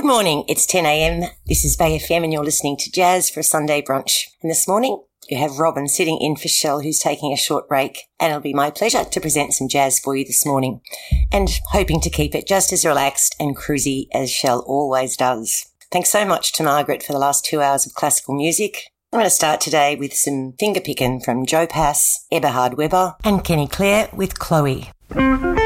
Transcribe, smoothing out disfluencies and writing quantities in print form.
Good morning, it's 10 a.m. This is Bay FM and you're listening to Jazz for a Sunday brunch. And this morning you have Robin sitting in for Shell, who's taking a short break, and it'll be my pleasure to present some jazz for you this morning, and hoping to keep it just as relaxed and cruisy as Shell always does. Thanks so much to Margaret for the last 2 hours of classical music. I'm going to start today with some finger picking from Joe Pass, Eberhard Weber and Kenny Clare with Chloe.